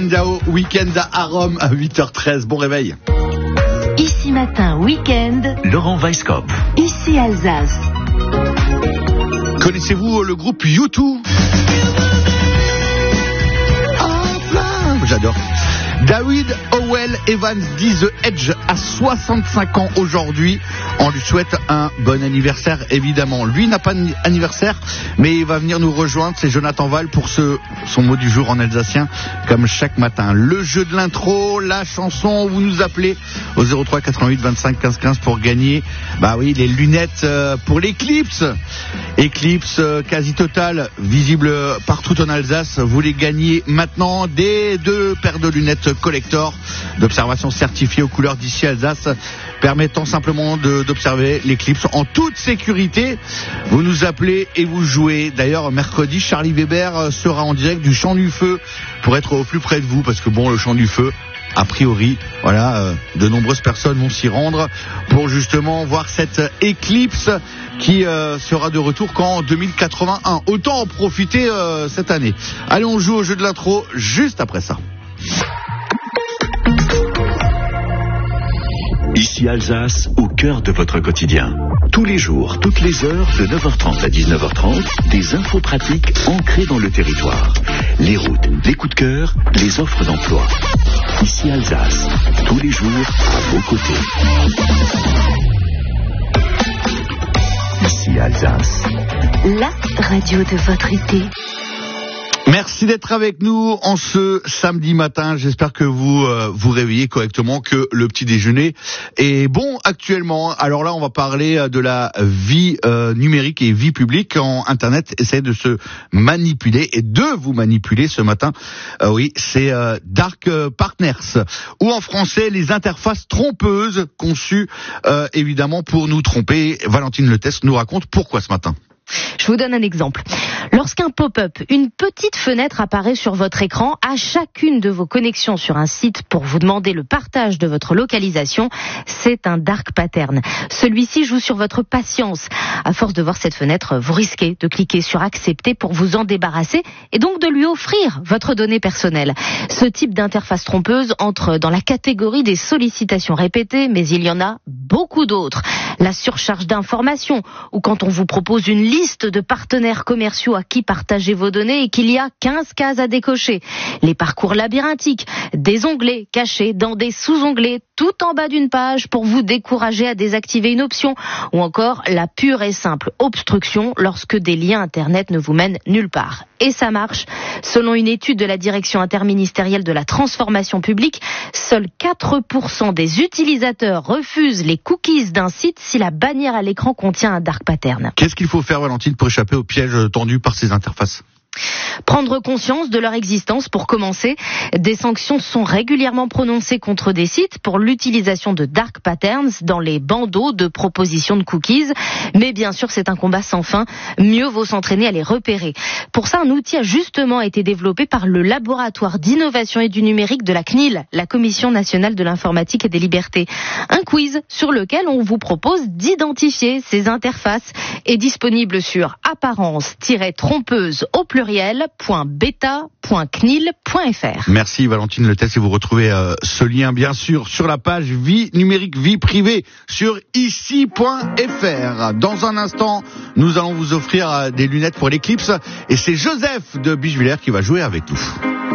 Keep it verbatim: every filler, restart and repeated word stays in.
Kenzao, week-end à Rome à huit heures treize. Bon réveil. Ici matin, week-end. Laurent Weisskopf. Ici Alsace. Connaissez-vous le groupe U deux? J'adore. David Howell Evans dit The Edge a soixante-cinq ans aujourd'hui. On lui souhaite un bon anniversaire, évidemment. Lui n'a pas d'anniversaire, mais il va venir nous rejoindre. C'est Jonathan Val pour ce, son mot du jour en alsacien, comme chaque matin. Le jeu de l'intro, la chanson, vous nous appelez au zéro trois quatre-vingt-huit vingt-cinq quinze quinze pour gagner, bah oui, les lunettes pour l'Eclipse. Eclipse quasi totale, visible partout en Alsace. Vous les gagnez maintenant. Des deux paires de lunettes collector d'observation certifiée aux couleurs d'ici Alsace, permettant simplement de, d'observer l'éclipse en toute sécurité. Vous nous appelez et vous jouez. D'ailleurs, mercredi, Charlie Weber sera en direct du Champ du Feu pour être au plus près de vous, parce que bon, le Champ du Feu, a priori, voilà, euh, de nombreuses personnes vont s'y rendre pour justement voir cette éclipse qui euh, sera de retour qu'en deux mille quatre-vingt-un. Autant en profiter euh, cette année. Allez, on joue au jeu de l'intro juste après ça. Ici Alsace, au cœur de votre quotidien. Tous les jours, toutes les heures, de neuf heures trente à dix-neuf heures trente, des infos pratiques ancrées dans le territoire. Les routes, les coups de cœur, les offres d'emploi. Ici Alsace, tous les jours, à vos côtés. Ici Alsace. La radio de votre été. Merci d'être avec nous en ce samedi matin. J'espère que vous euh, vous réveillez correctement, que le petit déjeuner est bon actuellement. Alors là, on va parler de la vie euh, numérique et vie publique quand Internet essaie de se manipuler et de vous manipuler ce matin. Euh, oui, c'est euh, Dark Partners, ou en français les interfaces trompeuses conçues euh, évidemment pour nous tromper. Valentine Leteste nous raconte pourquoi ce matin. Je vous donne un exemple. Lorsqu'un pop-up, une petite fenêtre apparaît sur votre écran à chacune de vos connexions sur un site pour vous demander le partage de votre localisation, c'est un dark pattern. Celui-ci joue sur votre patience. À force de voir cette fenêtre, vous risquez de cliquer sur accepter pour vous en débarrasser et donc de lui offrir votre donnée personnelle. Ce type d'interface trompeuse entre dans la catégorie des sollicitations répétées, mais il y en a beaucoup d'autres. La surcharge d'informations, ou quand on vous propose une liste de partenaires commerciaux à qui partager vos données et qu'il y a quinze cases à décocher. Les parcours labyrinthiques, des onglets cachés dans des sous-onglets tout en bas d'une page pour vous décourager à désactiver une option, ou encore la pure et simple obstruction lorsque des liens internet ne vous mènent nulle part. Et ça marche. Selon une étude de la Direction interministérielle de la transformation publique, seuls quatre pour cent des utilisateurs refusent les cookies d'un site si la bannière à l'écran contient un dark pattern. Qu'est-ce qu'il faut faire, Valentine, pour échapper au piège tendu par ces interfaces ? Prendre conscience de leur existence pour commencer. Des sanctions sont régulièrement prononcées contre des sites pour l'utilisation de dark patterns dans les bandeaux de propositions de cookies. Mais bien sûr, c'est un combat sans fin. Mieux vaut s'entraîner à les repérer. Pour ça, un outil a justement été développé par le laboratoire d'innovation et du numérique de la C N I L, la Commission nationale de l'informatique et des libertés. Un quiz sur lequel on vous propose d'identifier ces interfaces est disponible sur apparence-trompeuse au pluriel point beta point c n i l point f r. Merci Valentine Leteste, et vous retrouvez euh, ce lien bien sûr sur la page vie numérique, vie privée sur ici point f r. Dans un instant, nous allons vous offrir euh, des lunettes pour l'éclipse, et c'est Joseph de Bichevillers qui va jouer avec nous.